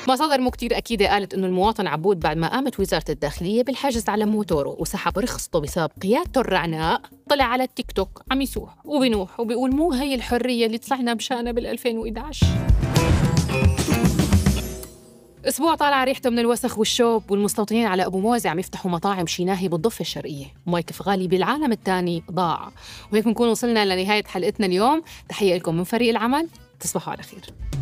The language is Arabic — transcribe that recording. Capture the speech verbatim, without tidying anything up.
مصادر مو كتير أكيدة قالت إنه المواطن عبود بعد ما قامت وزارة الداخلية بالحجز على موتوره وسحب رخصته بسبب قيادته الرعناء، طلع على التيك توك عم يسوح وبنوح وبيقول مو هي الحرية اللي طلعنا بشأنها بال ألفين وإحدى عشر. أسبوع طالع ريحته من الوسخ والشوب، والمستوطنين على أبو موزة عم يفتحوا مطاعم شيناهي بالضفة الشرقية، ومايك فغالي بالعالم الثاني ضاع. وهيك بنكون وصلنا لنهاية حلقتنا اليوم. تحية لكم من فريق العمل، تصبحوا على خير.